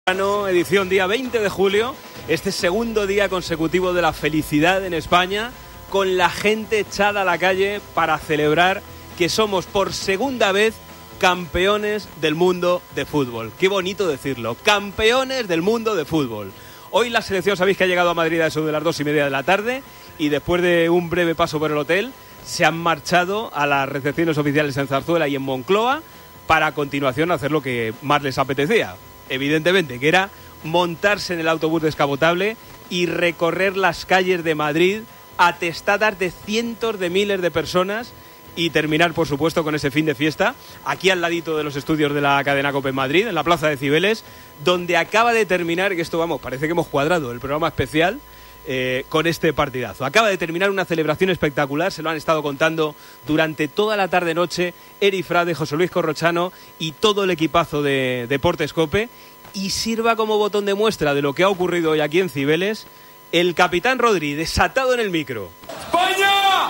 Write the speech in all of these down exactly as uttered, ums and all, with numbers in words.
Edición día veinte de julio, este segundo día consecutivo de la felicidad en España, con la gente echada a la calle para celebrar que somos por segunda vez campeones del mundo de fútbol. Qué bonito decirlo, campeones del mundo de fútbol. Hoy la selección, sabéis que ha llegado a Madrid a eso de las dos y media de la tarde y después de un breve paso por el hotel se han marchado a las recepciones oficiales en Zarzuela y en Moncloa para a continuación hacer lo que más les apetecía. Evidentemente, que era montarse en el autobús descapotable y recorrer las calles de Madrid atestadas de cientos de miles de personas y terminar, por supuesto, con ese fin de fiesta aquí al ladito de los estudios de la cadena COPE en Madrid, en la Plaza de Cibeles, donde acaba de terminar, que esto, vamos, parece que hemos cuadrado el programa especial eh, con este partidazo. Acaba de terminar una celebración espectacular, se lo han estado contando durante toda la tarde-noche Eri Frade, José Luis Corrochano y todo el equipazo de Deportes COPE, y sirva como botón de muestra de lo que ha ocurrido hoy aquí en Cibeles, el capitán Rodri, desatado en el micro. ¡España!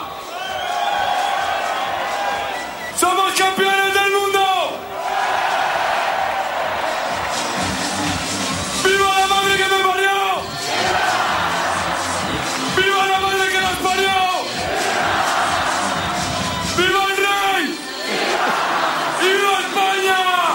¡Somos campeones del mundo! ¡Viva la madre que me parió! ¡Viva la madre que nos parió! ¡Viva el rey! ¡Viva España!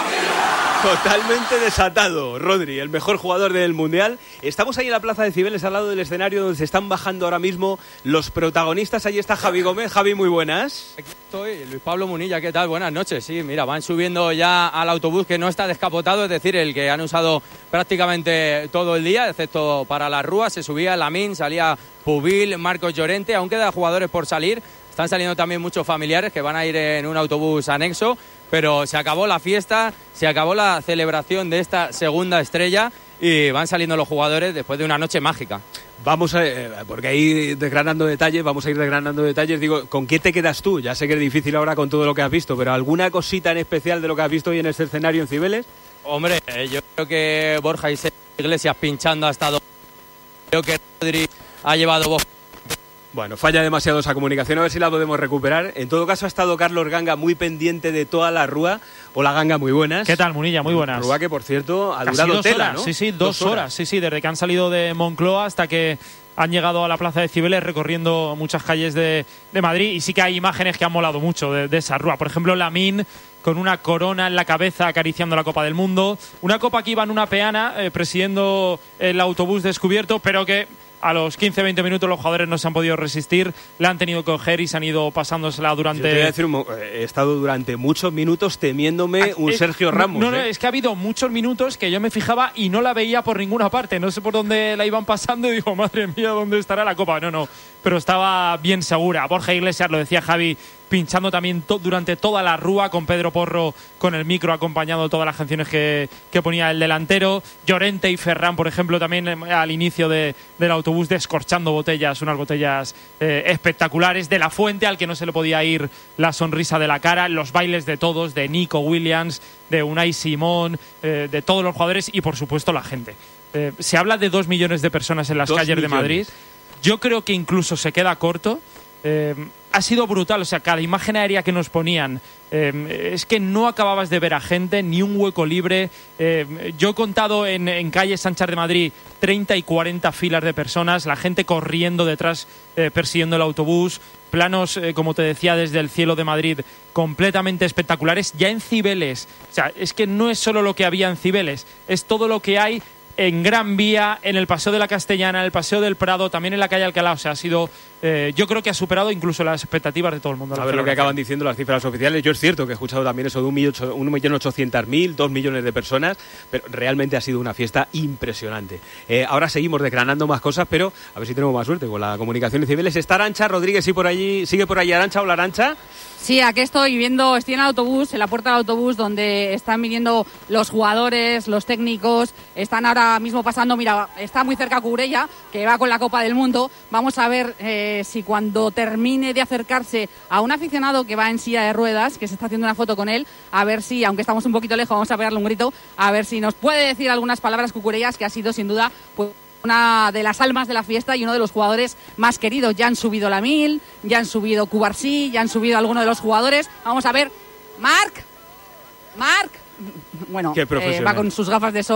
Totalmente desatado, Rodri, el mejor jugador del Mundial. Estamos ahí en la Plaza de Cibeles, al lado del escenario donde se están bajando ahora mismo los protagonistas. Ahí está Javi Gómez. Javi, muy buenas. Aquí estoy, Luis Pablo Munilla, ¿qué tal? Buenas noches. Sí, mira, van subiendo ya al autobús que no está descapotado, es decir, el que han usado prácticamente todo el día, excepto para las rúas. Se subía Lamine, salía Pubil, Marcos Llorente, aún quedan jugadores por salir. Están saliendo también muchos familiares que van a ir en un autobús anexo, pero se acabó la fiesta, se acabó la celebración de esta segunda estrella y van saliendo los jugadores después de una noche mágica. Vamos a, eh, porque ahí desgranando detalles, vamos a ir desgranando detalles. Digo, ¿con qué te quedas tú? Ya sé que es difícil ahora con todo lo que has visto, pero ¿alguna cosita en especial de lo que has visto hoy en este escenario en Cibeles? Hombre, eh, yo creo que Borja Iglesias pinchando ha estado... Creo que Rodri ha llevado voz. Bueno, falla demasiado esa comunicación, a ver si la podemos recuperar. En todo caso, ha estado Carlos Ganga muy pendiente de toda la rúa. Hola, Ganga, muy buenas. ¿Qué tal, Munilla? Muy buenas. Rúa que, por cierto, ha Casi durado dos tela, horas. ¿no? Sí, sí, dos, dos horas. horas. Sí, sí, desde que han salido de Moncloa hasta que han llegado a la Plaza de Cibeles recorriendo muchas calles de, de Madrid. Y sí que hay imágenes que han molado mucho de, de esa rúa. Por ejemplo, Lamine con una corona en la cabeza acariciando la Copa del Mundo. Una copa que iba en una peana eh, presidiendo el autobús descubierto, pero que... a los quince veinte minutos los jugadores no se han podido resistir, la han tenido que coger y se han ido pasándosela durante... Yo te voy a decir, he estado durante muchos minutos temiéndome un es, Sergio Ramos. No, no, ¿eh? es que ha habido muchos minutos que yo me fijaba y no la veía por ninguna parte. No sé por dónde la iban pasando y digo, madre mía, ¿dónde estará la copa? No, no, pero estaba bien segura. Borja Iglesias, lo decía Javi, pinchando también to- durante toda la rúa, con Pedro Porro con el micro acompañando todas las canciones que, que ponía el delantero. Llorente y Ferran, por ejemplo, también eh, al inicio de, del autobús descorchando botellas, unas botellas eh, espectaculares. De la Fuente, al que no se le podía ir la sonrisa de la cara. Los bailes de todos, de Nico Williams, de Unai Simón, eh, de todos los jugadores y, por supuesto, la gente. Eh, se habla de dos millones de personas en las Dos calles millones. de Madrid. Yo creo que incluso se queda corto. Eh, ha sido brutal, o sea, cada imagen aérea que nos ponían, eh, es que no acababas de ver a gente, ni un hueco libre. Eh, yo he contado en, en calles anchas de Madrid treinta y cuarenta filas de personas, la gente corriendo detrás, eh, persiguiendo el autobús, planos, eh, como te decía, desde el cielo de Madrid, completamente espectaculares. Ya en Cibeles, o sea, es que no es solo lo que había en Cibeles, es todo lo que hay en Gran Vía, en el Paseo de la Castellana, en el Paseo del Prado, también en la calle Alcalá. O sea, ha sido, eh, yo creo que ha superado incluso las expectativas de todo el mundo. A ver lo que acaban diciendo las cifras oficiales. Yo es cierto que he escuchado también eso de un millón ochocientos mil, dos millones de personas, pero realmente ha sido una fiesta impresionante. Eh, ahora seguimos desgranando más cosas, pero a ver si tenemos más suerte con la comunicación de Cibeles. ¿Está Arantxa Rodríguez sí por allí? ¿Sigue por allí Arantxa? Hola, Arantxa. Sí, aquí estoy viendo, estoy en el autobús, en la puerta del autobús donde están viniendo los jugadores, los técnicos, están ahora mismo pasando, mira, está muy cerca Cucurella, que va con la Copa del Mundo. Vamos a ver eh, si cuando termine de acercarse a un aficionado que va en silla de ruedas, que se está haciendo una foto con él, a ver si, aunque estamos un poquito lejos, vamos a pegarle un grito, a ver si nos puede decir algunas palabras Cucurellas, que ha sido sin duda pues una de las almas de la fiesta y uno de los jugadores más queridos. Ya han subido Lamine, ya han subido Cubarsí, ya han subido algunos de los jugadores. Vamos a ver, Marc, Marc, bueno, eh, va con sus gafas de sol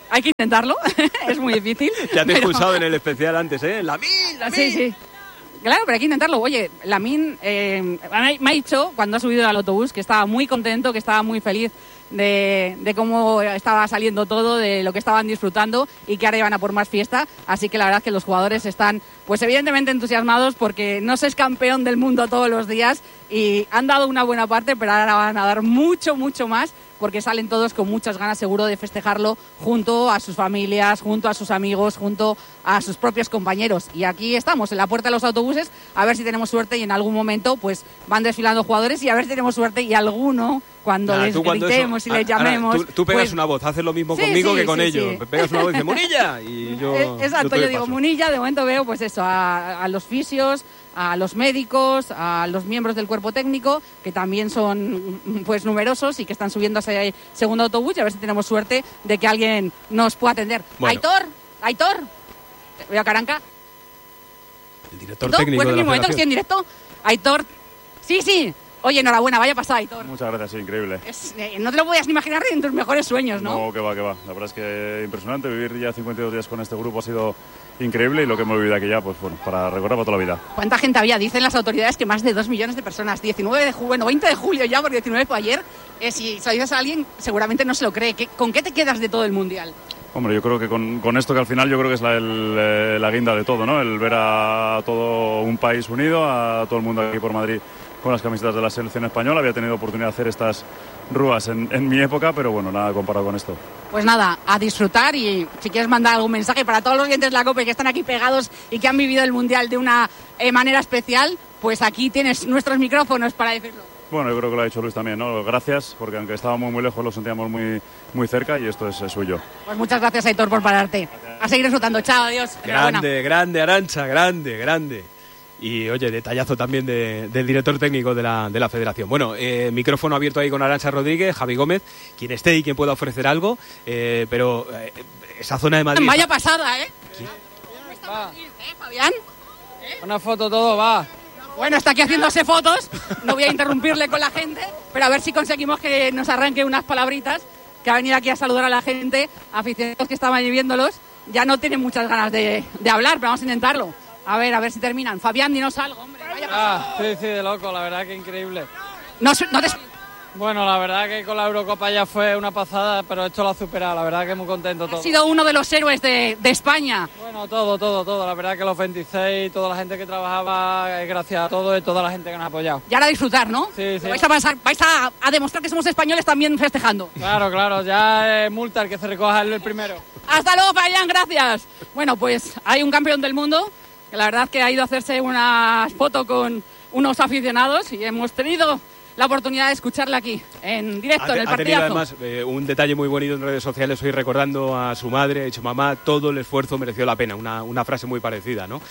Hay que intentarlo, es muy difícil. Ya te he pero... expulsado en el especial antes, ¿eh? ¡Lamin, Lamin! Sí, sí. Claro, pero hay que intentarlo. Oye, Lamin eh, me ha dicho, cuando ha subido al autobús, que estaba muy contento, que estaba muy feliz de, de cómo estaba saliendo todo, de lo que estaban disfrutando y que ahora iban a por más fiesta. Así que la verdad es que los jugadores están, pues evidentemente entusiasmados porque no se es campeón del mundo todos los días y han dado una buena parte, pero ahora van a dar mucho, mucho más porque salen todos con muchas ganas seguro de festejarlo junto a sus familias, junto a sus amigos, junto a sus propios compañeros. Y aquí estamos, en la puerta de los autobuses, a ver si tenemos suerte y en algún momento pues van desfilando jugadores y a ver si tenemos suerte y alguno, cuando Nah, les tú cuando gritemos eso- y les ahora, llamemos... tú, tú pegas pues, una voz, haces lo mismo Sí, conmigo sí, que con sí, ellos. sí. Pegas una voz y dices ¡Munilla! Y yo... Eh, Exacto, te yo doy digo paso. Munilla, de momento veo pues eso, a, a los fisios, a los médicos, a los miembros del cuerpo técnico, que también son pues numerosos y que están subiendo a ese segundo autobús y a ver si tenemos suerte de que alguien nos pueda atender. Bueno. Aitor, Aitor, veo a Caranca. El director ¿Aitor? técnico Pues de en la mi momento que estoy federación. en directo. Aitor, sí, sí. Oye, enhorabuena, vaya pasada, Aitor. Muchas gracias, sí, increíble. Es- eh, no te lo podías ni imaginar en tus mejores sueños, ¿no? No, que va, que va. La verdad es que impresionante. Vivir ya cincuenta y dos días con este grupo ha sido increíble y lo que hemos vivido aquí ya, pues bueno, para recordar para toda la vida. ¿Cuánta gente había? Dicen las autoridades que más de dos millones de personas. diecinueve de julio, bueno, veinte de julio ya, porque diecinueve fue ayer. Eh, si se lo dices a alguien, seguramente no se lo cree. ¿Qué- ¿Con qué te quedas de todo el Mundial? Hombre, yo creo que con, con esto que al final yo creo que es la, el, eh, la guinda de todo, ¿no? El ver a todo un país unido, a todo el mundo aquí por Madrid con las camisetas de la selección española. Había tenido oportunidad de hacer estas rúas en, en mi época, pero bueno, nada comparado con esto. Pues nada, a disfrutar y si quieres mandar algún mensaje para todos los clientes de la COPE que están aquí pegados y que han vivido el Mundial de una eh, manera especial, pues aquí tienes nuestros micrófonos para decirlo. Bueno, yo creo que lo ha dicho Luis también, ¿no? Gracias, porque aunque estábamos muy lejos lo sentíamos muy, muy cerca y esto es, es suyo. Pues muchas gracias, Aitor, por pararte. A seguir disfrutando. Chao, adiós. Enhorabuena. Grande, grande, Arantxa, grande, grande. Y oye, detallazo también de- del director técnico de la, de la federación. Bueno, eh, micrófono abierto ahí con Arantxa Rodríguez, Javi Gómez, quien esté y quien pueda ofrecer algo, eh, pero eh, esa zona de Madrid... Vaya pasada, ¿eh? Va, ¿Eh, Fabián? una foto todo, va. Bueno, está aquí haciéndose fotos. No voy a interrumpirle con la gente, pero a ver si conseguimos que nos arranque unas palabritas, que ha venido aquí a saludar a la gente, aficionados que estaban viéndolos. Ya no tienen muchas ganas de, de hablar, pero vamos a intentarlo. A ver, a ver si terminan. Fabián, dinos algo, hombre. Vaya pasada. Ah, sí, sí, de loco, la verdad que increíble. No, su- no te... Bueno, la verdad que con la Eurocopa ya fue una pasada, pero esto lo ha superado, la verdad que muy contento todo. Has sido uno de los héroes de, de España. Bueno, todo, todo, todo, la verdad que los veintiséis, toda la gente que trabajaba, eh, gracias a todo y toda la gente que nos ha apoyado. Y ahora disfrutar, ¿no? Sí, sí. Vais, a, pasar- vais a, a demostrar que somos españoles también festejando. Claro, claro, ya es multa el que se recoja el primero. Hasta luego, Fabián, gracias. Bueno, pues hay un campeón del mundo que la verdad que ha ido a hacerse una foto con unos aficionados y hemos tenido la oportunidad de escucharle aquí, en directo, Ha, en el ha tenido partidazo. además eh, un detalle muy bonito en redes sociales hoy recordando a su madre, ha dicho mamá, todo el esfuerzo mereció la pena, una, una frase muy parecida, ¿no?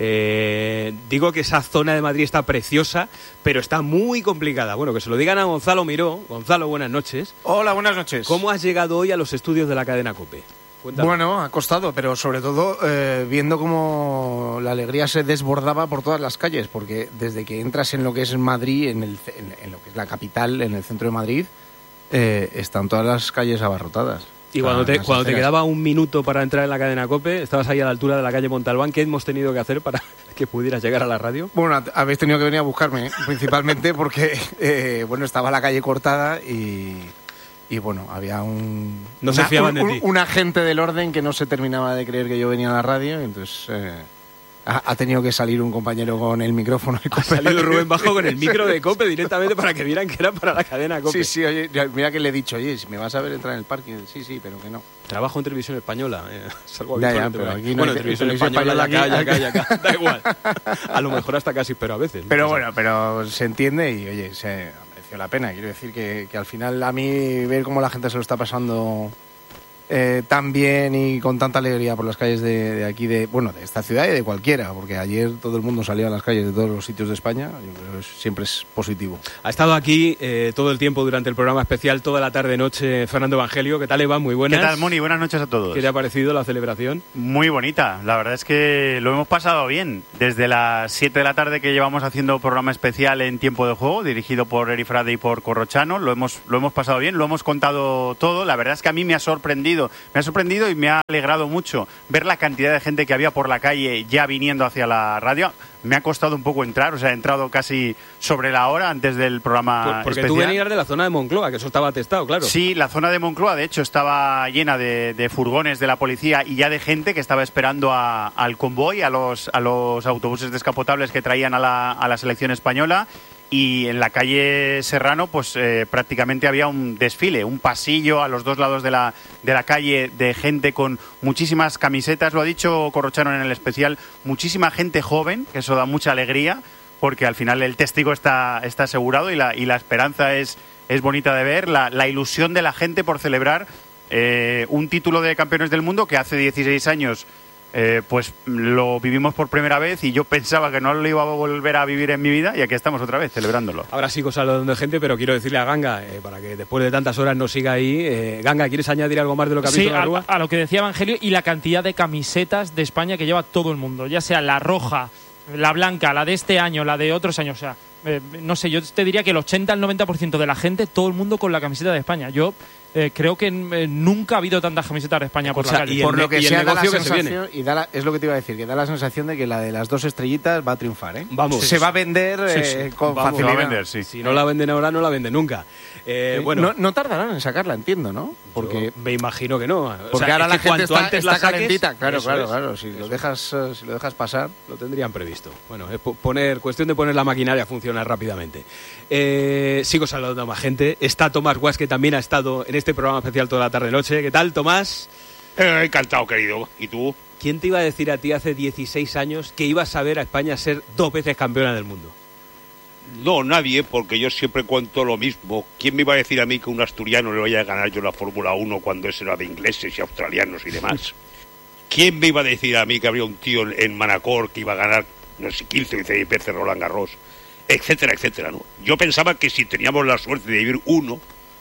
Eh, digo que esa zona de Madrid está preciosa, pero está muy complicada. Bueno, que se lo digan a Gonzalo Miró. Gonzalo, buenas noches. Hola, buenas noches. ¿Cómo has llegado hoy a los estudios de la cadena COPE? Cuéntame. Bueno, ha costado, pero sobre todo eh, viendo cómo la alegría se desbordaba por todas las calles, porque desde que entras en lo que es Madrid, en, el, ce- en, en lo que es la capital, en el centro de Madrid, eh, están todas las calles abarrotadas. Y cuando, te, Las cuando te aceras. quedaba un minuto para entrar en la cadena COPE, estabas ahí a la altura de la calle Montalbán. ¿Qué hemos tenido que hacer para que pudieras llegar a la radio? Bueno, habéis tenido que venir a buscarme, ¿eh? Principalmente porque eh, bueno, estaba la calle cortada y, y bueno, había un, No se una- fiaban un, de ti. un- un agente del orden que no se terminaba de creer que yo venía a la radio, y entonces eh, ha, ha tenido que salir un compañero con el micrófono. Y Ha salido Rubén Bajo con el micro de COPE directamente para que vieran que era para la cadena COPE. Sí, sí, oye, ya- mira que le he dicho, oye, si me vas a ver entrar en el parking, sí, sí, pero que no. Trabajo en televisión española. Eh, es algo Ya, habitual. ya, pero aquí no bueno, hay- en televisión, televisión española, española ya acá, aquí- ya acá, ya acá. Da igual. A lo mejor hasta casi, pero a veces. ¿no? Pero O sea, bueno, pero se entiende y, oye, se mereció la pena. Quiero decir que, que al final a mí ver cómo la gente se lo está pasando eh, tan bien y con tanta alegría por las calles de, de aquí, de bueno, de esta ciudad y de cualquiera, porque ayer todo el mundo salía a las calles de todos los sitios de España, yo creo que es- siempre es positivo. Ha estado aquí eh, todo el tiempo durante el programa especial, toda la tarde-noche, Fernando Evangelio. ¿Qué tal, Eva? Muy buenas. ¿Qué tal, Moni? Buenas noches a todos. ¿Qué te ha parecido la celebración? Muy bonita. La verdad es que lo hemos pasado bien. Desde las siete de la tarde que llevamos haciendo programa especial en Tiempo de Juego, dirigido por Eri Frade y por Corrochano, lo hemos, lo hemos pasado bien, lo hemos contado todo. La verdad es que a mí me ha sorprendido sorprendido. Me ha sorprendido y me ha alegrado mucho ver la cantidad de gente que había por la calle ya viniendo hacia la radio. Me ha costado un poco entrar, o sea, he entrado casi sobre la hora antes del programa Por, porque especial. tú venías de la zona de Moncloa, que eso estaba atestado, claro. Sí, la zona de Moncloa, de hecho, estaba llena de, de furgones de la policía y ya de gente que estaba esperando a, al convoy, a los, a los autobuses descapotables que traían a la, a la selección española. Y en la calle Serrano, pues eh, prácticamente había un desfile, un pasillo a los dos lados de la, de la calle de gente con muchísimas camisetas. Lo ha dicho Corrochano en el especial, muchísima gente joven, que eso da mucha alegría, porque al final el testigo está, está asegurado y la, y la esperanza es, es bonita de ver. La, la ilusión de la gente por celebrar eh, un título de campeones del mundo que hace dieciséis años... Eh, pues lo vivimos por primera vez y yo pensaba que no lo iba a volver a vivir en mi vida y aquí estamos otra vez celebrándolo. Ahora sigo saludando gente, pero quiero decirle a Ganga, eh, para que después de tantas horas nos siga ahí. Eh, Ganga, ¿quieres añadir algo más de lo que ha visto Sí, en la Rúa? a, a lo que decía Evangelio y la cantidad de camisetas de España que lleva todo el mundo, ya sea la roja, la blanca, la de este año, la de otros años, o sea, eh, no sé, yo te diría que el ochenta al noventa por ciento de la gente, todo el mundo con la camiseta de España. Yo Eh, creo que eh, nunca ha habido tantas camisetas de España por O sea, la calle. y Por el lo que y el sea, da la negocio que se sensación, y da la- es lo que te iba a decir, que da la sensación de que la de las dos estrellitas va a triunfar, ¿eh? Vamos. Se va a vender Sí, eh, sí. con Vamos, facilidad. Se va a vender, sí. Si no la venden ahora, no la venden nunca. Eh, bueno, no, no tardarán en sacarla, entiendo, ¿no? Porque, yo me imagino que no. O porque sea, ahora es la que gente cuanto está, antes está la saques, calentita. Claro, eso claro, es. claro. Si lo, dejas, eh, si lo dejas pasar... Lo tendrían previsto. Bueno, es po- poner, cuestión de poner la maquinaria a funcionar rápidamente. Eh, sigo saludando a más gente. Está Tomás Guas, que también ha estado en este programa especial toda la tarde-noche. ¿Qué tal, Tomás? Eh, encantado, querido. ¿Y tú? ¿Quién te iba a decir a ti hace dieciséis años que ibas a ver a España ser dos veces campeona del mundo? No, nadie, porque yo siempre cuento lo mismo. ¿Quién me iba a decir a mí que un asturiano le vaya a ganar yo la Fórmula uno cuando eso era de ingleses y australianos y demás? ¿Quién me iba a decir a mí que habría un tío en, en Manacor que iba a ganar, no sé, quince o dieciséis veces Roland Garros? Etcétera, etcétera, ¿no? Yo pensaba que si teníamos la suerte de vivir uno,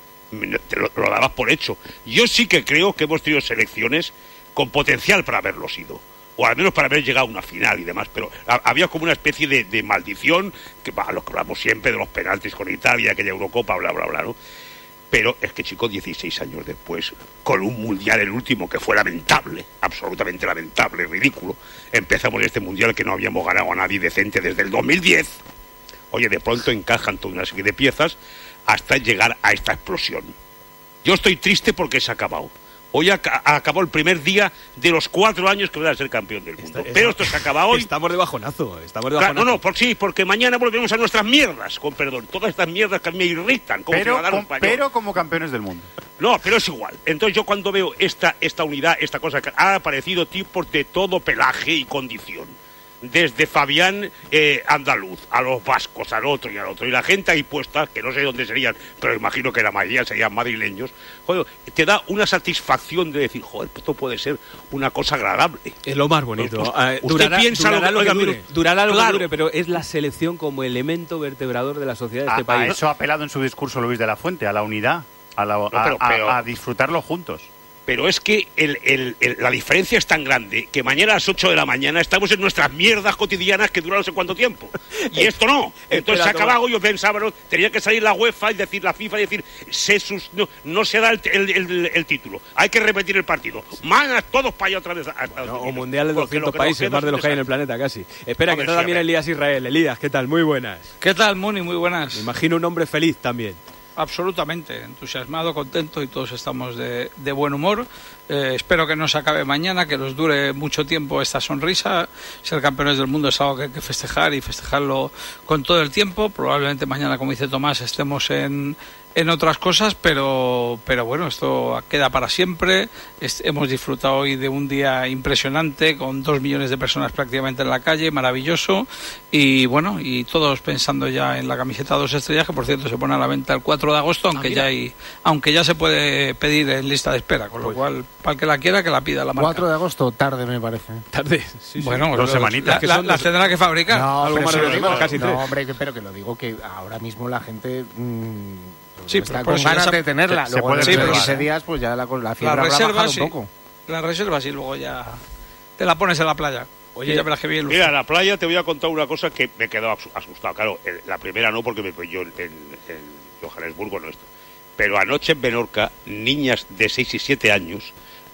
te lo, lo dabas por hecho. Yo sí que creo que hemos tenido selecciones con potencial para haberlo sido, o al menos para haber llegado a una final y demás, pero a, había como una especie de, de maldición, que a lo que hablamos siempre de los penaltis con Italia, aquella Eurocopa, bla, bla, bla, ¿no? Pero es que, chicos, dieciséis años después, con un mundial, el último, que fue lamentable, absolutamente lamentable, ridículo, empezamos este mundial que no habíamos ganado a nadie decente desde el dos mil diez. Oye, de pronto encajan toda una serie de piezas hasta llegar a esta explosión. Yo estoy triste porque se ha acabado. Hoy ac- acabó el primer día de los cuatro años que voy a ser campeón del mundo. Está- Pero esto se acaba hoy. Estamos de bajonazo. Estamos de Claro, bajonazo. no, no, por sí, porque mañana volvemos a nuestras mierdas, con perdón. Todas estas mierdas que a mí me irritan como Pero, ciudadano com- español. pero como campeones del mundo. No, pero es igual. Entonces yo cuando veo esta, esta unidad, esta cosa, que ha aparecido tipos de todo pelaje y condición. Desde Fabián eh, andaluz, a los vascos, al otro y al otro. Y la gente ahí puesta, que no sé dónde serían, pero imagino que la mayoría serían madrileños, joder, te da una satisfacción de decir, joder, esto puede ser una cosa agradable. Es lo más bonito. Pues, Eh, usted durará, piensa durará lo lo que- que oiga, dure, mire, durará lo que claro. dure, pero es la selección como elemento vertebrador de la sociedad de A, este a país. eso ha apelado en su discurso Luis de la Fuente, a la unidad, a, la- a- pero- a- pero- a disfrutarlo juntos. Pero es que el, el, el- la diferencia es tan grande que mañana a las ocho de la mañana estamos en nuestras mierdas cotidianas que duran no sé cuánto tiempo. Y esto no. Entonces se ha Espera, acabado. Yo pensaba, ¿no? Tenía que salir la UEFA y decir la FIFA y decir, se sus, no, no se da el, el, el- el título. Hay que repetir el partido. Manas todos para allá otra vez. a- a- No, o mundial de Porque lo doscientos que nos países, queda más de es los que hay en el desastre. planeta casi. Espera, A que ver está si, a también ver. Elías Israel. Elías, ¿qué tal? Muy buenas. ¿Qué tal, Muni? Muy buenas. Me imagino un hombre feliz también. Absolutamente entusiasmado, contento y todos estamos de, de buen humor. Eh, espero que no se acabe mañana, que nos dure mucho tiempo esta sonrisa. Ser campeones del mundo es algo que hay que festejar y festejarlo con todo el tiempo. Probablemente mañana, como dice Tomás, estemos en, en otras cosas, pero, pero bueno, esto queda para siempre. Es- hemos disfrutado hoy de un día impresionante con dos millones de personas prácticamente en la calle, maravilloso. Y bueno, y todos pensando ya en la camiseta dos estrellas, que por cierto se pone a la venta el cuatro de agosto, aunque mira. ya hay, aunque ya se puede pedir en lista de espera, con lo cual, para el que la quiera, que la pida la marca. cuatro de agosto, tarde me parece. Tarde. Sí, sí. Bueno, Dos los- semanitas, la, que la- son las dos- tendrá que fabricar. No, algo pero más sí de lo lo digo, mismo, casi no, tres. hombre, que- pero que lo digo que ahora mismo la gente mm, Sí, está pero con por eso ya ganas se- de tenerla. se Luego puede de reservar. quince días, pues ya la, la fiebre Las habrá reservas, bajado sí. un poco. Las reservas y luego ya te la pones en la playa. Oye, Y ya verás que bien. Mira, en la playa te voy a contar una cosa que me he quedado asu- asustado. Claro, el- la primera no, porque me yo en, en Johannesburgo no esto. Pero anoche en Menorca, niñas de seis y siete años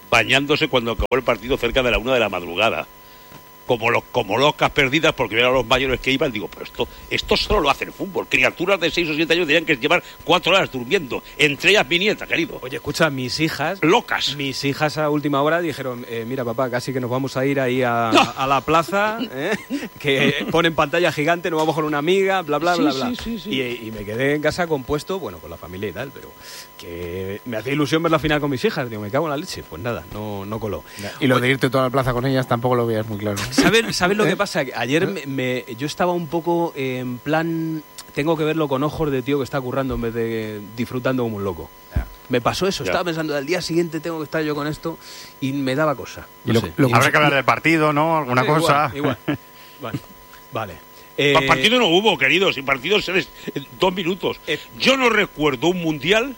bañándose cuando acabó el partido cerca de la una de la madrugada. Como, lo, como locas perdidas porque vieron a los mayores que iban. Digo, pero esto esto solo lo hace el fútbol. Criaturas de seis o siete años tenían que llevar cuatro horas durmiendo. Entre ellas mi nieta, querido. Oye, escucha, mis hijas... Locas. Mis hijas a última hora dijeron, eh, mira papá, casi que nos vamos a ir ahí a, No. a, a la plaza, ¿eh? Que ponen pantalla gigante, nos vamos con una amiga, bla, bla, Sí, bla, sí, bla. sí, sí. Y, y me quedé en casa compuesto, bueno, con la familia y tal, pero que me hacía ilusión ver la final con mis hijas. Digo, me cago en la leche. Pues nada, no, no coló. Y lo de irte toda la plaza con ellas tampoco lo veías muy claro. ¿Sabes, ¿sabes lo que pasa? Que ayer me, me- yo estaba un poco en plan... Tengo que verlo con ojos de tío que está currando en vez de disfrutando como un loco. Me pasó eso. Ya. Estaba pensando, al día siguiente tengo que estar yo con esto y me daba cosa. Y No lo- sé. lo- Habrá que hablar del partido, ¿no? Alguna Igual, cosa. Igual. Vale. Vale. Pa- Eh, partido no hubo, queridos. Y partidos se les- en dos minutos. Eh. Yo no recuerdo un mundial,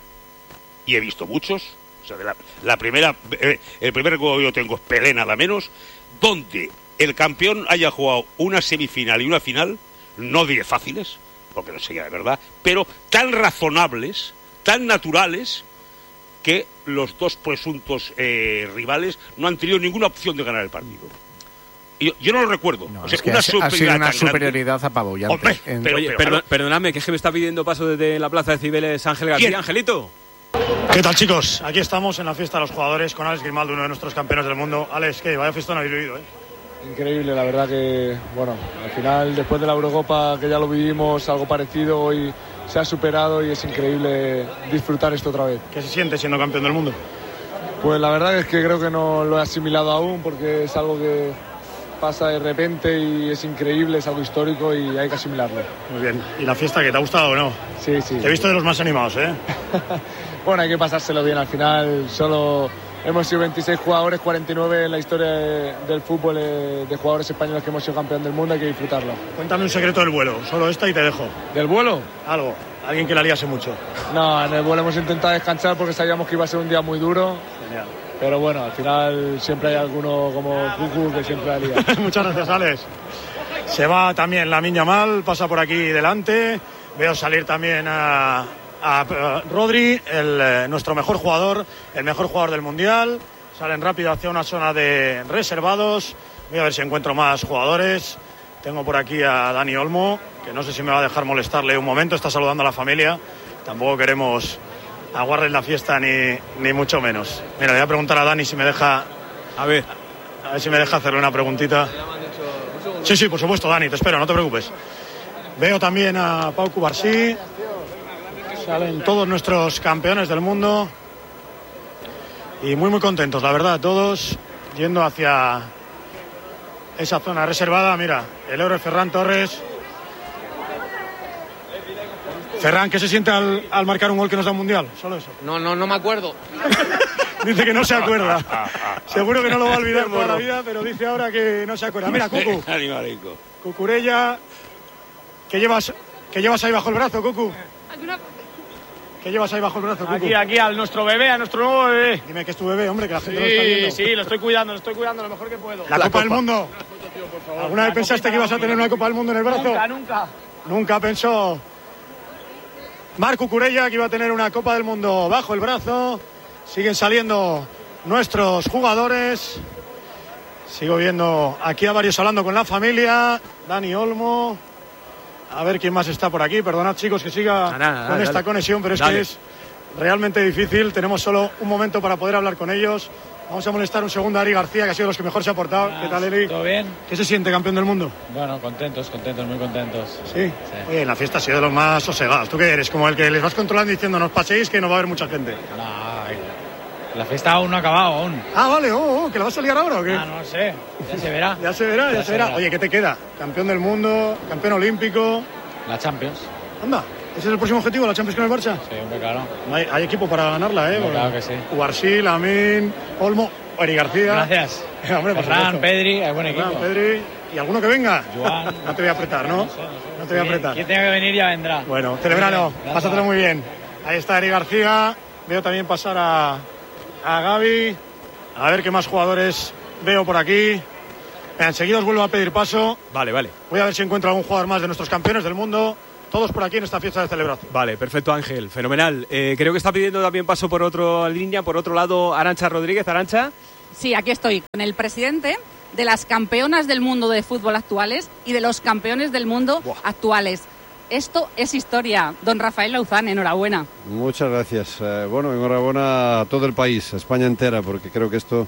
y he visto muchos. O sea, de la, la primera, eh, el primer recuerdo que yo tengo es Pelé, nada menos, donde el campeón haya jugado una semifinal y una final, no diré fáciles, porque no sería de verdad, pero tan razonables, tan naturales, que los dos presuntos eh, rivales no han tenido ninguna opción de ganar el partido. Y Yo, yo no lo recuerdo. No, O sea, es que una ha, ha sido superioridad una tan grande. superioridad apabullante. Hombre, En- pero- Oye, pero, perdón- claro. perdonadme, que es que me está pidiendo paso desde la plaza de Cibeles Ángel García. ¿Quién? Angelito. ¿Qué tal, chicos? Aquí estamos en la fiesta de los jugadores con Alex Grimaldo, uno de nuestros campeones del mundo. Alex, ¿qué? Vaya fiesta no habéis vivido, ¿eh? Increíble, la verdad que, bueno, al final, después de la Eurocopa, que ya lo vivimos, algo parecido, hoy se ha superado y es increíble disfrutar esto otra vez. ¿Qué se siente siendo campeón del mundo? Pues la verdad es que creo que no lo he asimilado aún, porque es algo que pasa de repente y es increíble, es algo histórico y hay que asimilarlo. Muy bien. ¿Y la fiesta qué? ¿Te ha gustado o no? Sí, sí. Te he visto de los más animados, ¿eh? Bueno, hay que pasárselo bien, al final solo hemos sido veintiséis jugadores, cuarenta y nueve en la historia de- del fútbol eh, de jugadores españoles que hemos sido campeón del mundo, hay que disfrutarlo. Cuéntame un secreto del vuelo, solo esta y te dejo. ¿Del vuelo? Algo, alguien que la liase mucho. No, en el vuelo hemos intentado descansar porque sabíamos que iba a ser un día muy duro. Genial. Pero bueno, al final siempre hay alguno como Cucu que siempre la lía. Muchas gracias, Alex. Se va también Lamine Yamal, pasa por aquí delante. Veo salir también a, a, a Rodri, el, eh, nuestro mejor jugador, el mejor jugador del Mundial. Salen rápido hacia una zona de reservados. Voy a ver si encuentro más jugadores. Tengo por aquí a Dani Olmo, que no sé si me va a dejar molestarle un momento. Está saludando a la familia. Tampoco queremos aguarles la fiesta ni, ni mucho menos. Mira, le voy a preguntar a Dani si me deja... A ver. A ver si me deja hacerle una preguntita. Sí, sí, por supuesto, Dani, te espero, no te preocupes. Veo también a Pau Cubarsí. Salen todos nuestros campeones del mundo. Y muy, muy contentos, la verdad, todos yendo hacia esa zona reservada. Mira, el héroe Ferran Torres. Ferran, ¿qué se siente al, al marcar un gol que nos da un mundial? Solo eso. No, no, no me acuerdo. Dice que no se acuerda. Seguro que no lo va a olvidar toda la vida, pero dice ahora que no se acuerda. Mira, Cucu. Animalico. Cucurella. ¿Qué llevas, ¿Qué llevas ahí bajo el brazo, Cucu? ¿Qué llevas ahí bajo el brazo, Cucu? Aquí, aquí, a nuestro bebé, a nuestro nuevo bebé. Dime que es tu bebé, hombre, que la gente lo está viendo. Sí, sí, lo estoy cuidando, lo estoy cuidando lo mejor que puedo. La, Copa, del Mundo. ¿Alguna vez pensaste que ibas a tener una Copa del Mundo en el brazo? Nunca, nunca. Nunca pensó Marc Cucurella que iba a tener una Copa del Mundo bajo el brazo. Siguen saliendo nuestros jugadores. Sigo viendo aquí a varios hablando con la familia. Dani Olmo. A ver quién más está por aquí. Perdonad, chicos, que siga Nada, nada, con esta dale. conexión, pero es Dale. que es realmente difícil. Tenemos solo un momento para poder hablar con ellos. Vamos a molestar un segundo a Eri García, que ha sido de los que mejor se ha portado. ¿Qué tal, Eri? ¿Todo bien? ¿Qué se siente campeón del mundo? Bueno, contentos, contentos, muy contentos. Sí. Oye, en la fiesta ha sido de los más sosegados. ¿Tú qué eres? Como el que les vas controlando diciendo, no os paséis, que no va a haber mucha gente. No, la fiesta aún no ha acabado, aún. Ah, vale, oh, oh, ¿que la vas a liar ahora o qué? Ah, no lo sé, ya se verá. Ya se verá, ya, Ya se se verá. verá. Oye, ¿qué te queda? Campeón del mundo, campeón olímpico. La Champions. Anda, ¿ese es el próximo objetivo, la Champions con el Barça? Sí, hombre, claro. Hay, hay equipo para ganarla, ¿eh? Hombre, claro que sí. Ubarsí, Lamín, Olmo, Eri García. Gracias. Hombre, por Ferran, supuesto. Pedri, hay buen equipo. Ferran, Pedri. ¿Y alguno que venga? Joan. No te voy a apretar, ¿no? No te voy a apretar. Quien tenga que venir ya vendrá. Bueno, Celebrano, Gracias. pásatelo muy bien. Ahí está Eri García. Veo también pasar a, a Gaby. A ver qué más jugadores veo por aquí. Enseguida os vuelvo a pedir paso. Vale, vale. Voy a ver si encuentro algún jugador más de nuestros campeones del mundo. todos por aquí en esta fiesta de celebración. Vale, perfecto, Ángel, fenomenal. Eh, creo que está pidiendo también paso por otra línea, por otro lado, Arantxa Rodríguez. Arantxa. Sí, aquí estoy con el presidente de las campeonas del mundo de fútbol actuales y de los campeones del mundo Buah. actuales. Esto es historia. Don Rafael Lauzán, enhorabuena. Muchas gracias. Eh, bueno, enhorabuena a todo el país, a España entera, porque creo que esto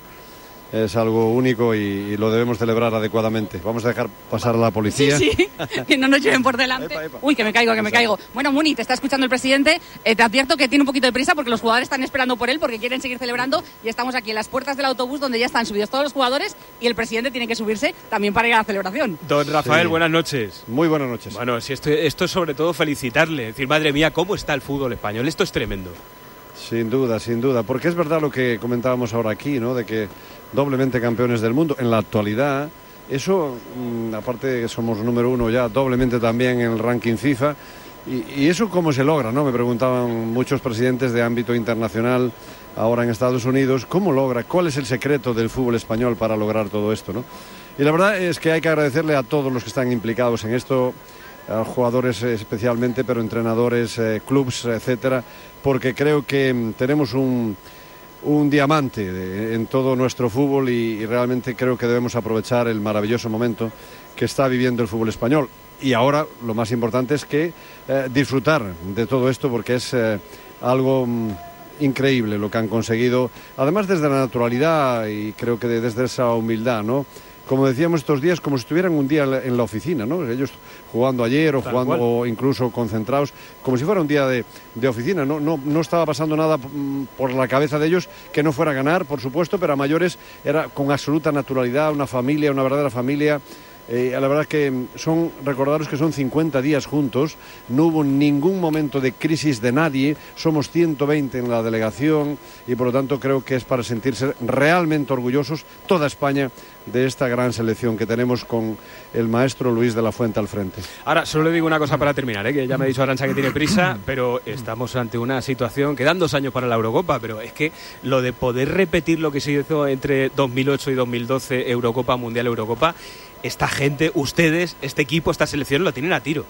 es algo único y, y lo debemos celebrar adecuadamente. Vamos a dejar pasar a la policía. Sí, sí, que no nos lleven por delante. Epa, epa. Uy, que me caigo, que me caigo. Bueno, Muni, te está escuchando el presidente. Eh, te advierto que tiene un poquito de prisa porque los jugadores están esperando por él porque quieren seguir celebrando y estamos aquí en las puertas del autobús donde ya están subidos todos los jugadores y el presidente tiene que subirse también para ir a la celebración. Don Rafael, sí. Buenas noches. Muy buenas noches. Bueno, si esto, esto es sobre todo felicitarle. Decir, madre mía, ¿cómo está el fútbol español? Esto es tremendo. Sin duda, sin duda, porque es verdad lo que comentábamos ahora aquí, ¿no? De que doblemente campeones del mundo en la actualidad, eso, mmm, aparte de que somos número uno ya, doblemente también en el ranking FIFA, y, y eso cómo se logra, ¿no? Me preguntaban muchos presidentes de ámbito internacional ahora en Estados Unidos, ¿cómo logra? ¿Cuál es el secreto del fútbol español para lograr todo esto, ¿no? Y la verdad es que hay que agradecerle a todos los que están implicados en esto, a jugadores especialmente, pero entrenadores, eh, clubs, etcétera, porque creo que tenemos un, un diamante de, en todo nuestro fútbol y, y realmente creo que debemos aprovechar el maravilloso momento que está viviendo el fútbol español. Y ahora lo más importante es que eh, disfrutar de todo esto porque es eh, algo mm, increíble lo que han conseguido, además desde la naturalidad y creo que desde esa humildad, ¿no? Como decíamos estos días, como si estuvieran un día en la oficina, ¿no? Ellos jugando ayer o jugando o incluso concentrados, como si fuera un día de, de oficina. No, no, no estaba pasando nada por la cabeza de ellos que no fuera a ganar, por supuesto, pero a mayores era con absoluta naturalidad, una familia, una verdadera familia. Eh, la verdad que son, recordaros que son cincuenta días juntos, no hubo ningún momento de crisis de nadie, somos ciento veinte en la delegación y por lo tanto creo que es para sentirse realmente orgullosos toda España de esta gran selección que tenemos con el maestro Luis de la Fuente al frente. Ahora, solo le digo una cosa para terminar, ¿eh? Que ya me ha dicho Arantxa que tiene prisa, pero estamos ante una situación, quedan dos años para la Eurocopa, pero es que lo de poder repetir lo que se hizo entre dos mil ocho y dos mil doce, Eurocopa, Mundial, Eurocopa, esta gente, ustedes, este equipo, esta selección lo tienen a tiro.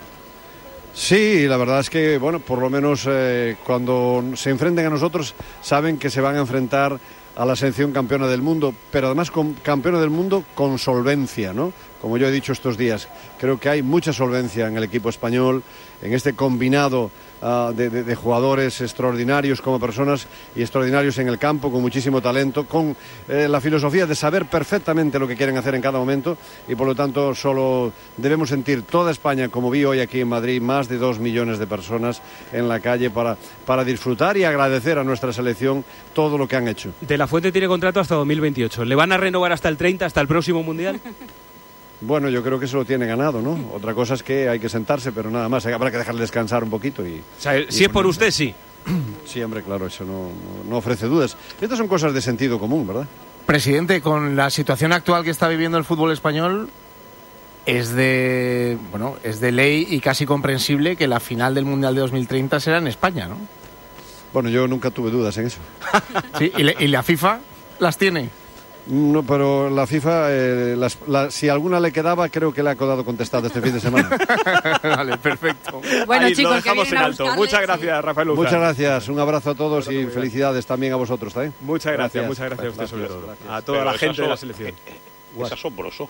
Sí, la verdad es que, bueno, por lo menos eh, cuando se enfrenten a nosotros saben que se van a enfrentar a la selección campeona del mundo, pero además con, campeona del mundo con solvencia, ¿no? Como yo he dicho estos días, creo que hay mucha solvencia en el equipo español, en este combinado uh, de, de, de jugadores extraordinarios como personas y extraordinarios en el campo, con muchísimo talento, con eh, la filosofía de saber perfectamente lo que quieren hacer en cada momento y por lo tanto solo debemos sentir toda España, como vi hoy aquí en Madrid, más de dos millones de personas en la calle para, para disfrutar y agradecer a nuestra selección todo lo que han hecho. De la Fuente tiene contrato hasta dos mil veintiocho, ¿le van a renovar hasta el treinta, hasta el próximo Mundial? Bueno, yo creo que se lo tiene ganado, ¿no? Otra cosa es que hay que sentarse, pero nada más, habrá que dejarle descansar un poquito y... O sea, y si es por usted, sí. Sí, hombre, claro, eso no, no ofrece dudas. Estas son cosas de sentido común, ¿verdad? Presidente, con la situación actual que está viviendo el fútbol español, es de, bueno, es de ley y casi comprensible que la final del Mundial de dos mil treinta será en España, ¿no? Bueno, yo nunca tuve dudas en eso. Sí, ¿y, le, y la FIFA las tiene? No, pero la FIFA, eh, las, la, si alguna le quedaba, creo que le ha quedado contestada este fin de semana. Vale, perfecto. Bueno, ahí chicos, lo dejamos en alto. Muchas gracias, sí. Rafael Luzán. Muchas gracias, un abrazo a todos y felicidades también a vosotros, ¿eh? Muchas gracias, gracias, muchas gracias a usted sobre todo. Gracias. A toda pero la gente so- de la selección. Eh, es asombroso.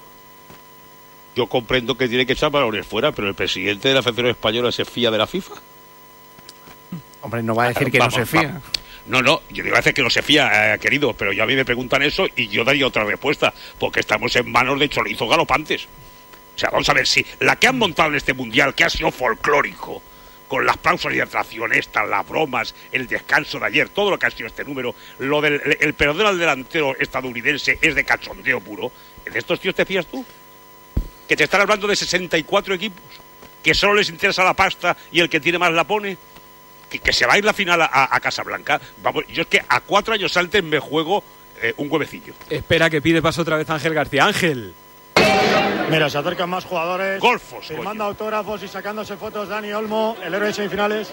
Yo comprendo que tiene que echar balones fuera, pero el presidente de la Federación Española se fía de la FIFA. Hombre, no va a decir que Vamos, no se fía. vamos. No, no, yo digo a veces que no se fía, eh, querido, pero yo a mí me preguntan eso y yo daría otra respuesta, porque estamos en manos de chorizos galopantes. O sea, vamos a ver si la que han montado en este mundial, que ha sido folclórico, con las pausas y atracciones, estas, las bromas, el descanso de ayer, todo lo que ha sido este número, lo del el, el perdón al delantero estadounidense es de cachondeo puro. ¿De estos tíos te fías tú? Que te están hablando de sesenta y cuatro equipos, que solo les interesa la pasta y el que tiene más la pone. Que, que se va a ir la final a, a Casablanca. Vamos, yo es que a cuatro años antes me juego eh, un huevecillo. Espera, que pide paso otra vez Ángel García. Ángel. Mira, se acercan más jugadores. Golfos, firmando autógrafos y sacándose fotos. Dani Olmo, el héroe de semifinales.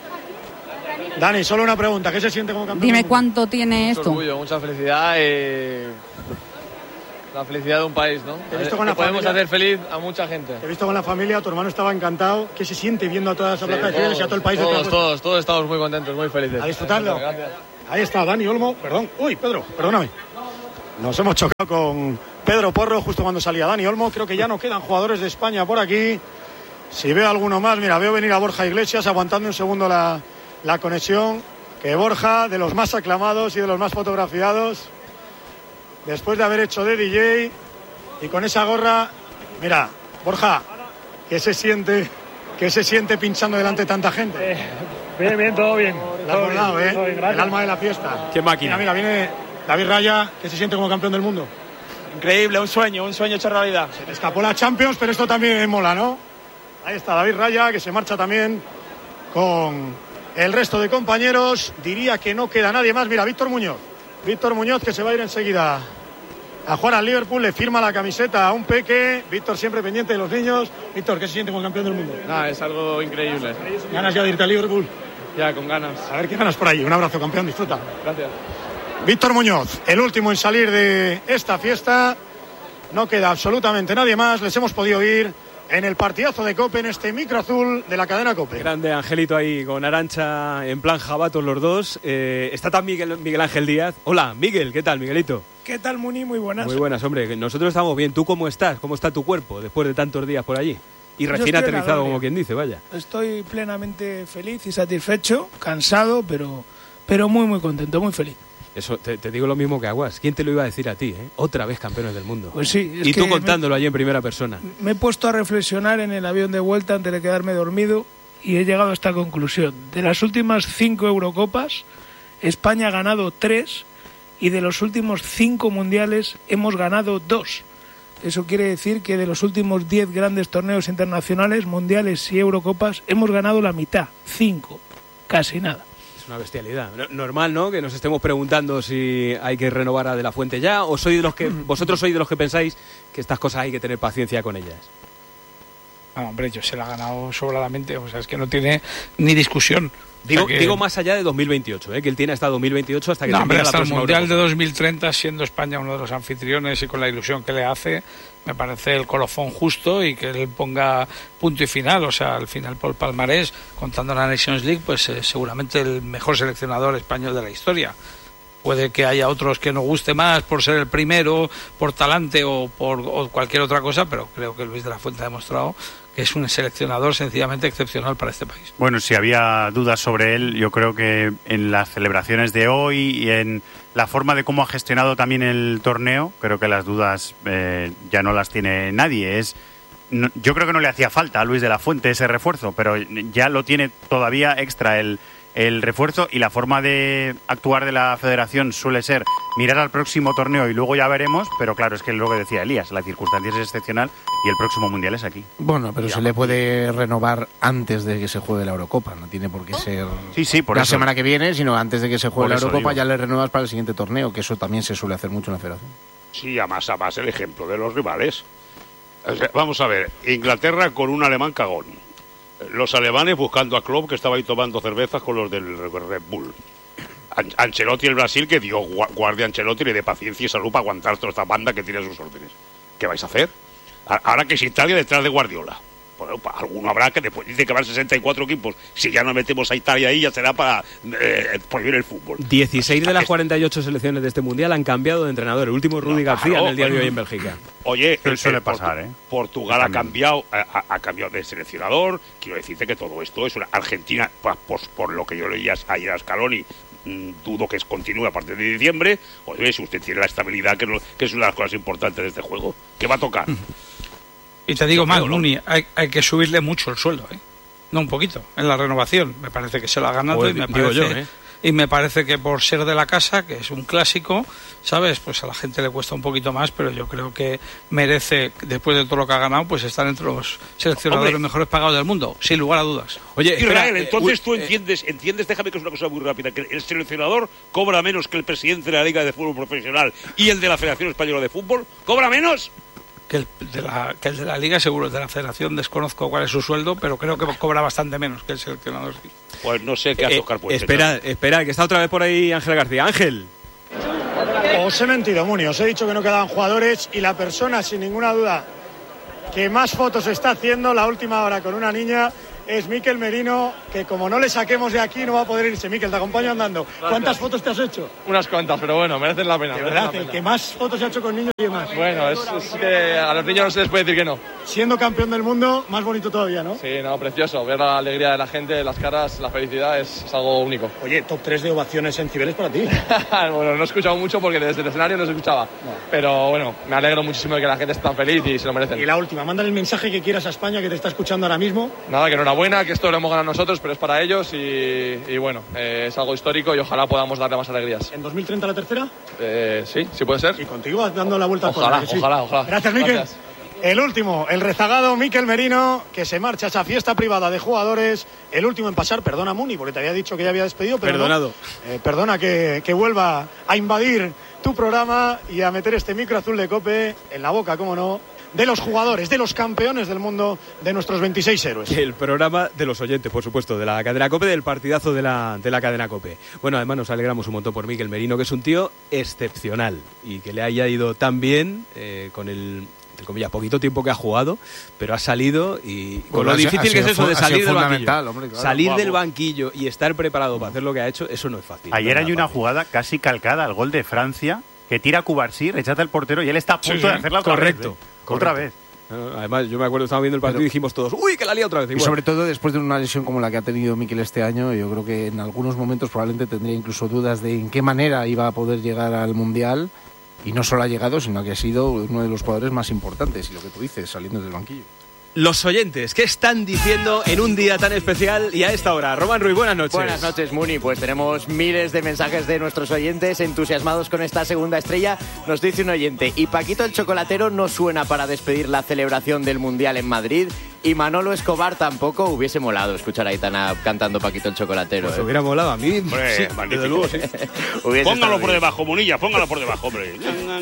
Dani, solo una pregunta. ¿Qué se siente como campeón? Dime cuánto tiene Mucho esto. orgullo, mucha felicidad. Eh... La felicidad de un país, ¿no? Te he visto con la podemos familia. hacer feliz a mucha gente. Te he visto con la familia, tu hermano estaba encantado. ¿Qué se siente viendo a toda esa Sí, plaza de fieles y a todo el país? Todos, detrás vuestro? todos, todos estamos muy contentos, muy felices. A disfrutarlo. Gracias. Ahí está Dani Olmo, perdón. Uy, Pedro, perdóname. Nos hemos chocado con Pedro Porro justo cuando salía Dani Olmo. Creo que ya no quedan jugadores de España por aquí. Si veo alguno más, mira, veo venir a Borja Iglesias aguantando un segundo la, la conexión. Que Borja, de los más aclamados y de los más fotografiados, después de haber hecho de D J y con esa gorra, mira, Borja, ¿qué se siente, qué se siente pinchando delante de tanta gente? Eh, bien, bien, todo bien. La has Todo bordado, bien, ¿eh? todo bien, El gracias. alma de la fiesta. Qué máquina. Mira, mira, viene David Raya, ¿qué se siente como campeón del mundo? Increíble, un sueño, un sueño hecho realidad. Se te escapó la Champions, pero esto también mola, ¿no? Ahí está David Raya, que se marcha también con el resto de compañeros. Diría que no queda nadie más. Mira, Víctor Muñoz. Víctor Muñoz, que se va a ir enseguida a jugar al Liverpool, le firma la camiseta a un peque. Víctor siempre pendiente de los niños. Víctor, ¿qué se siente como campeón del mundo? Nada, es algo increíble. ¿Ganas ya de irte a Liverpool? Ya, con ganas. A ver qué ganas por ahí. Un abrazo, campeón, disfruta. Gracias. Víctor Muñoz, el último en salir de esta fiesta. No queda absolutamente nadie más. Les hemos podido ir en el partidazo de COPE, en este micro azul de la cadena COPE. Grande Angelito ahí con Arantxa en plan jabatos los dos. Eh, está también Miguel, Miguel Ángel Díaz. Hola, Miguel, ¿qué tal, Miguelito? ¿Qué tal, Muni? Muy buenas. Muy buenas, hombre. Nosotros estamos bien. ¿Tú cómo estás? ¿Cómo está tu cuerpo después de tantos días por allí? Y Yo recién estoy en la aterrizado, gloria. como quien dice, vaya. Estoy plenamente feliz y satisfecho, cansado, pero, pero muy, muy contento, muy feliz. Eso, te, te digo lo mismo que Aguas. ¿Quién te lo iba a decir a ti, eh? Otra vez campeones del mundo. Pues sí. Es y tú que contándolo allí en primera persona. Me, me he puesto a reflexionar en el avión de vuelta antes de quedarme dormido y he llegado a esta conclusión. De las últimas cinco Eurocopas, España ha ganado tres y de los últimos cinco mundiales hemos ganado dos. Eso quiere decir que de los últimos diez grandes torneos internacionales, mundiales y Eurocopas, hemos ganado la mitad, cinco, casi nada. Es una bestialidad. No- Normal, ¿no? Que nos estemos preguntando si hay que renovar a De la Fuente ya, o sois de los que vosotros sois de los que pensáis que estas cosas hay que tener paciencia con ellas. Ah, hombre, yo se la ha ganado sobradamente, o sea, es que no tiene ni discusión. Digo, O sea que- digo más allá de dos mil veintiocho, ¿eh? Que él tiene hasta dos mil veintiocho hasta que No, hombre, termine la hasta el próxima Mundial de Eurocopa. dos mil treinta, siendo España uno de los anfitriones y con la ilusión que le hace, me parece el colofón justo y que él ponga punto y final, o sea, al final por palmarés, contando la Nations League, pues eh, seguramente el mejor seleccionador español de la historia. Puede que haya otros que nos guste más por ser el primero, por talante o por o cualquier otra cosa, pero creo que Luis de la Fuente ha demostrado que es un seleccionador sencillamente excepcional para este país. Bueno, si había dudas sobre él, yo creo que en las celebraciones de hoy y en la forma de cómo ha gestionado también el torneo, creo que las dudas eh, ya no las tiene nadie. Es, no- yo creo que no le hacía falta a Luis de la Fuente ese refuerzo, pero ya lo tiene todavía extra el, el refuerzo, y la forma de actuar de la federación suele ser mirar al próximo torneo y luego ya veremos, pero claro, es que lo que decía Elías, la circunstancia es excepcional y el próximo mundial es aquí. Bueno, pero se le puede renovar antes de que se juegue la Eurocopa. No tiene por qué ser Sí, sí, por la eso. semana que viene, sino antes de que se juegue Por la eso Eurocopa digo. ya le renuevas para el siguiente torneo, que eso también se suele hacer mucho en la federación. Sí, además, además el ejemplo de los rivales. O sea, vamos a ver, Inglaterra con un alemán cagón. Los alemanes buscando a Klopp, que estaba ahí tomando cervezas con los del Red Bull. An- Ancelotti el Brasil, que dio gua- guardia a Ancelotti, le dé paciencia y salud para aguantar toda esta banda que tiene a sus órdenes. ¿Qué vais a hacer? A- Ahora que es Italia detrás de Guardiola. Bueno, pa- alguno habrá que después dice que van sesenta y cuatro equipos. Si ya no metemos a Italia ahí, ya será para eh, prohibir el fútbol. dieciséis de las cuarenta y ocho selecciones de este mundial han cambiado de entrenador. El último Rudi García claro, en el día de bueno. hoy en Bélgica. Oye, Pero el- suele el pasar, Portu- ¿eh? Portugal ha También. cambiado, ha, ha- ha cambiado de seleccionador. Quiero decirte que todo esto es una Argentina, pues, pues, por lo que yo leía ayer a Scaloni, mm, dudo que es continúe a partir de diciembre. Oye, si usted tiene la estabilidad, que, es lo- que es una de las cosas importantes de este juego, ¿qué va a tocar? Y te digo Yo más, creo, ¿no? Muni, hay, hay que subirle mucho el sueldo, ¿eh? No un poquito, en la renovación. Me parece que se lo ha ganado Pues y me digo parece, yo, ¿eh? y me parece que por ser de la casa, que es un clásico, ¿sabes? Pues a la gente le cuesta un poquito más, pero yo creo que merece, después de todo lo que ha ganado, pues estar entre los seleccionadores Hombre. mejores pagados del mundo, sin lugar a dudas. Oye, Israel, espera, eh, entonces uy, tú eh, entiendes, entiendes, déjame que es una cosa muy rápida, que el seleccionador cobra menos que el presidente de la Liga de Fútbol Profesional y el de la Federación Española de Fútbol, ¿cobra menos? Que el, de la, que el de la Liga, seguro, el de la Federación, desconozco cuál es su sueldo, pero creo que cobra bastante menos que el seleccionador. Sí. Pues no sé qué eh, azúcar puede espera, espera, que está otra vez por ahí Ángel García. Ángel. Os he mentido, Muni, os he dicho que no quedaban jugadores y la persona, sin ninguna duda, que más fotos está haciendo la última hora con una niña es Mikel Merino, que como no le saquemos de aquí no va a poder irse. Mikel, te acompaño andando. Gracias. ¿Cuántas fotos te has hecho? Unas cuantas, pero bueno, merecen la pena. De merecen verdad, la pena. el que más fotos se ha hecho con niños y más. Bueno, es, es que a los niños no se les puede decir que no. Siendo campeón del mundo, más bonito todavía, ¿no? Sí, no, precioso. Ver la alegría de la gente, las caras, la felicidad es, es algo único. Oye, top tres de ovaciones en Cibeles para ti. Bueno, no he escuchado mucho porque desde el escenario no se escuchaba. No. Pero bueno, me alegro muchísimo de que la gente esté tan feliz y se lo merecen. Y la última, mándale el mensaje que quieras a España, que te está escuchando ahora mismo. Nada, que enhorabuena, que esto lo hemos ganado nosotros, pero es para ellos y, y bueno, eh, es algo histórico y ojalá podamos darle más alegrías. ¿En dos mil treinta la tercera? Eh, sí, sí puede ser. Y contigo dando la vuelta al Ojalá, podio, ¿sí? ojalá, ojalá. Gracias, Mikel. Gracias. El último, el rezagado Mikel Merino, que se marcha a esa fiesta privada de jugadores. El último en pasar, perdona Muni, porque te había dicho que ya había despedido, pero Perdonado. no. Eh, perdona que, que vuelva a invadir tu programa y a meter este micro azul de COPE en la boca, cómo no, de los jugadores, de los campeones del mundo, de nuestros veintiséis héroes. El programa de los oyentes, por supuesto, de la cadena COPE, del partidazo de la, de la cadena COPE. Bueno, además nos alegramos un montón por Mikel Merino, que es un tío excepcional y que le haya ido tan bien eh, con el... entre comillas, poquito tiempo que ha jugado, pero ha salido y con Bueno, lo ha sido- difícil ha que es sido eso de fu- ha sido salir del fundamental, banquillo. hombre, claro. Salir Guapo. del banquillo y estar preparado para hacer lo que ha hecho, eso no es fácil. Ayer No hay es una fácil. jugada casi calcada al gol de Francia que tira a Cubarsí, rechaza el portero y él está a punto Sí, sí. de hacerla otra Correcto, vez. ¿eh? correcto. Otra vez. No, además, yo me acuerdo, estábamos viendo el partido y dijimos todos, uy, que la lía otra vez. Y Igual. sobre todo después de una lesión como la que ha tenido Mikel este año, yo creo que en algunos momentos probablemente tendría incluso dudas de en qué manera iba a poder llegar al Mundial. Y no solo ha llegado, sino que ha sido uno de los jugadores más importantes. Y lo que tú dices, saliendo del banquillo. Los oyentes, ¿qué están diciendo en un día tan especial y a esta hora? Román Ruiz, buenas noches. Buenas noches, Muni. Pues tenemos miles de mensajes de nuestros oyentes entusiasmados con esta segunda estrella. Nos dice un oyente, y Paquito el Chocolatero no suena para despedir la celebración del Mundial en Madrid. Y Manolo Escobar tampoco. Hubiese molado escuchar a Aitana cantando Paquito el Chocolatero. Pues ¿eh? hubiera molado a mí. Hombre, Sí, magnífico. desde luego, sí. Hubiese Póngalo estado por bien. debajo, Munilla, póngalo por debajo, hombre.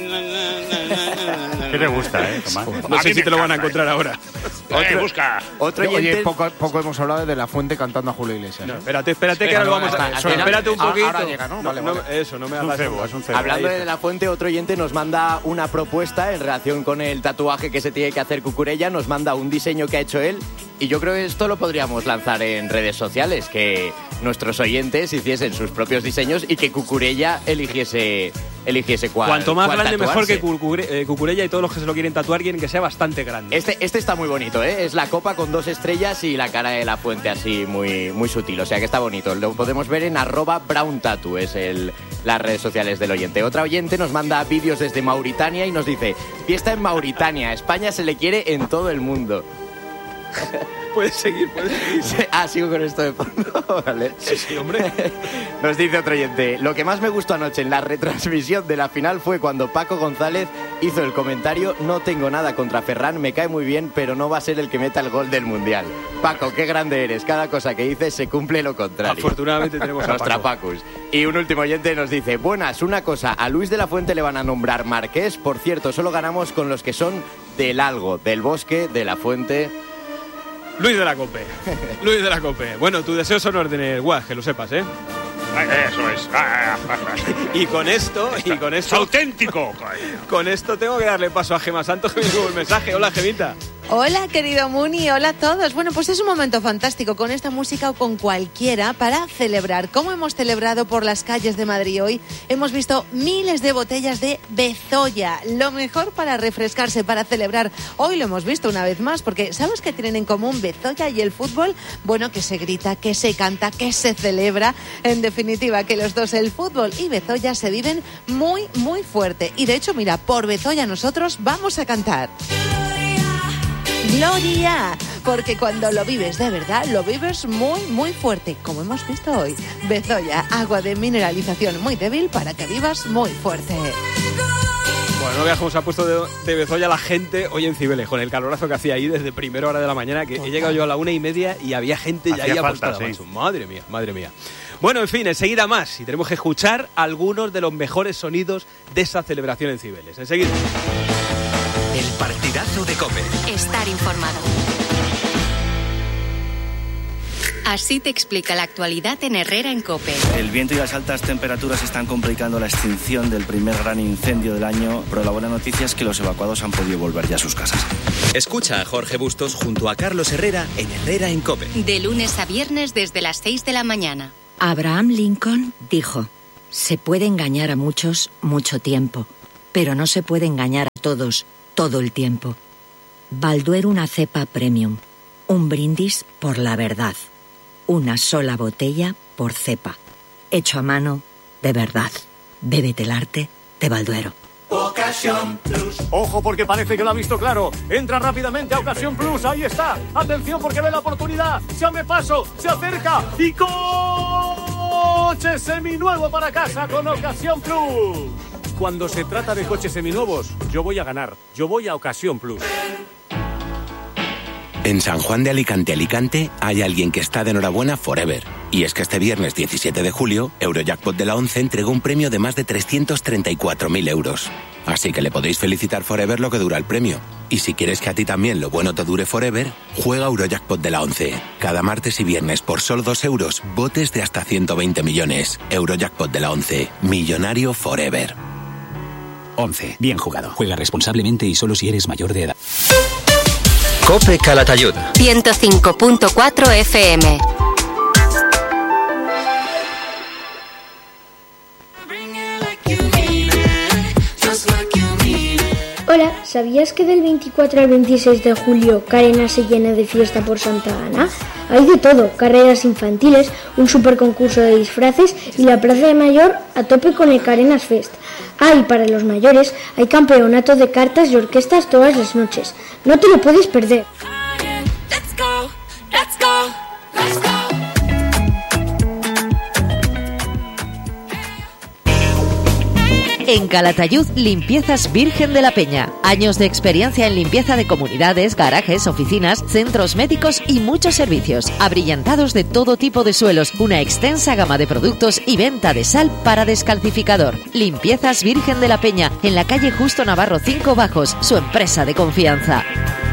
¿Qué te gusta, eh, Tomás? No A sé mí si me te lo van a encanta, encontrar ahora. Eh, busca. Otro Oye, oyente... poco, poco hemos hablado de La Fuente cantando a Julio Iglesias. No, ¿eh? espérate, espérate, que ahora lo vamos a... hasta- Eso, hasta- espérate un ahora- poquito. ahora llega, ¿no? Vale, no, vale. Eso, no me Es un hagas... cebo, es un cebo. Hablando Ahí de está. La Fuente, otro oyente nos manda una propuesta en relación con el tatuaje que se tiene que hacer Cucurella. Nos manda un diseño que ha hecho él. Y yo creo que esto lo podríamos lanzar en redes sociales, que nuestros oyentes hiciesen sus propios diseños y que Cucurella eligiese, eligiese cuál. Cuanto más cuál grande, mejor tatuarse. que Cucure- eh, Cucurella, y todos los que se lo quieren tatuar quieren que sea bastante grande. Este, este está muy bonito, ¿eh? Es la copa con dos estrellas y la cara de La Fuente así muy, muy sutil. O sea que está bonito. Lo podemos ver en arroba brown tattoo, es el, las redes sociales del oyente. Otra oyente nos manda vídeos desde Mauritania y nos dice, fiesta en Mauritania, España se le quiere en todo el mundo. Puedes seguir, puedes seguir. Ah, sigo con esto de fondo. Vale. Sí, sí, hombre. Nos dice otro oyente, lo que más me gustó anoche en la retransmisión de la final fue cuando Paco González hizo el comentario, no tengo nada contra Ferran, me cae muy bien, pero no va a ser el que meta el gol del Mundial. Paco, qué grande eres, cada cosa que dices se cumple lo contrario. Afortunadamente tenemos a Nuestra Paco. Pacus. Y un último oyente nos dice, buenas, una cosa, a Luis de la Fuente le van a nombrar Marqués, por cierto, solo ganamos con los que son del algo, del bosque, de la fuente... Luis de la Cope. Luis de la Cope. Bueno, tu deseo son órdenes, guau, que lo sepas, ¿eh? Eso es. Y con esto, y con Es esto, auténtico. con esto tengo que darle paso a Gema Santos, que me llegó el mensaje. Hola, Gemita. Hola, querido Muni, hola a todos. Bueno, pues es un momento fantástico con esta música o con cualquiera para celebrar. Como hemos celebrado por las calles de Madrid hoy, hemos visto miles de botellas de Bezoya, lo mejor para refrescarse, para celebrar. Hoy lo hemos visto una vez más, porque ¿sabes qué tienen en común Bezoya y el fútbol? Bueno, que se grita, que se canta, que se celebra. En definitiva, que los dos, el fútbol y Bezoya, se viven muy, muy fuerte. Y de hecho, mira, por Bezoya nosotros vamos a cantar. Gloria, porque cuando lo vives de verdad, lo vives muy, muy fuerte, como hemos visto hoy. Bezoya, agua de mineralización muy débil para que vivas muy fuerte. Bueno, no veas cómo se ha puesto de, de Bezoya la gente hoy en Cibeles, con el calorazo que hacía ahí desde primera hora de la mañana, que he llegado yo a la una y media y había gente ya Hacía ahí falta, apostada, sí. macho. Madre mía, madre mía. Bueno, en fin, enseguida más, y tenemos que escuchar algunos de los mejores sonidos de esa celebración en Cibeles. Enseguida. El partidazo de COPE. Estar informado. Así te explica la actualidad en Herrera en COPE. El viento y las altas temperaturas están complicando la extinción del primer gran incendio del año, pero la buena noticia es que los evacuados han podido volver ya a sus casas. Escucha a Jorge Bustos junto a Carlos Herrera en Herrera en COPE. De lunes a viernes desde las seis de la mañana. Abraham Lincoln dijo: se puede engañar a muchos mucho tiempo, pero no se puede engañar a todos todo el tiempo. Balduero, una cepa premium. Un brindis por la verdad. Una sola botella por cepa. Hecho a mano de verdad. Bébete el arte de Balduero. Ocasión Plus. Ojo, porque parece que lo ha visto claro. Entra rápidamente a Ocasión Plus. Ahí está. Atención, porque ve la oportunidad. Se abre paso, se acerca y coche seminuevo para casa con Ocasión Plus. Cuando se trata de coches seminuevos, yo voy a ganar. Yo voy a Ocasión Plus. En San Juan de Alicante, Alicante, hay alguien que está de enhorabuena forever. Y es que este viernes diecisiete de julio, Eurojackpot de la ONCE entregó un premio de más de trescientos treinta y cuatro mil euros. Así que le podéis felicitar forever lo que dura el premio. Y si quieres que a ti también lo bueno te dure forever, juega Eurojackpot de la ONCE. Cada martes y viernes por solo dos euros, botes de hasta ciento veinte millones. Eurojackpot de la ONCE. Millonario forever. once. Bien jugado. Juega responsablemente y solo si eres mayor de edad. COPE Calatayud. ciento cinco punto cuatro F M. Hola, ¿sabías que del veinticuatro al veintiséis de julio Carena se llena de fiesta por Santa Ana? Hay de todo, carreras infantiles, un super concurso de disfraces y la Plaza de Mayor a tope con el Carenas Fest. Ah, y para los mayores hay campeonato de cartas y orquestas todas las noches. No te lo puedes perder. Let's go, let's go, let's go. En Calatayud, Limpiezas Virgen de la Peña. Años de experiencia en limpieza de comunidades, garajes, oficinas, centros médicos y muchos servicios. Abrillantados de todo tipo de suelos, una extensa gama de productos y venta de sal para descalcificador. Limpiezas Virgen de la Peña, en la calle Justo Navarro cinco Bajos, su empresa de confianza.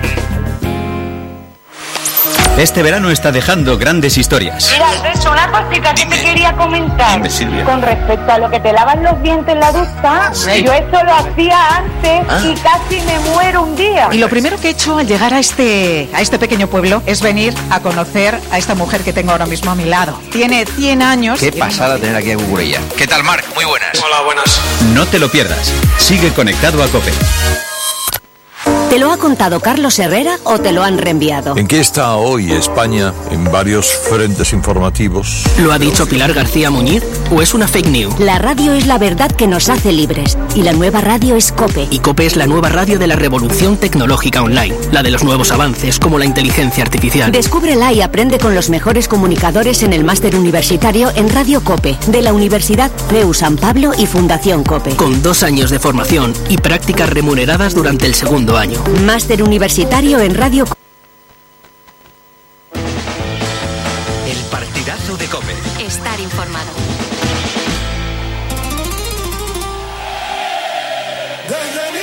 Este verano está dejando grandes historias. Mira, Alberto, una cosita que te quería comentar. Dime, Silvia. Con respecto a lo que te lavan los dientes en la ducha, Sí. yo eso lo hacía antes Ah. y casi me muero un día. Y lo primero que he hecho al llegar a este, a este pequeño pueblo es venir a conocer a esta mujer que tengo ahora mismo a mi lado. Tiene cien años. Qué pasada tener aquí a Cucurella. ¿Qué tal, Marc? Muy buenas. Hola, buenas. No te lo pierdas. Sigue conectado a COPE. ¿Te lo ha contado Carlos Herrera o te lo han reenviado? ¿En qué está hoy España en varios frentes informativos? ¿Lo ha dicho Pilar García Muñiz o es una fake news? La radio es la verdad que nos hace libres y la nueva radio es COPE. Y COPE es la nueva radio de la revolución tecnológica online, la de los nuevos avances como la inteligencia artificial. Descúbrela y aprende con los mejores comunicadores en el máster universitario en Radio COPE, de la Universidad C E U San Pablo y Fundación COPE. Con dos años de formación y prácticas remuneradas durante el segundo año. Máster universitario en Radio COPE. El partidazo de COPE. Estar informado. Desde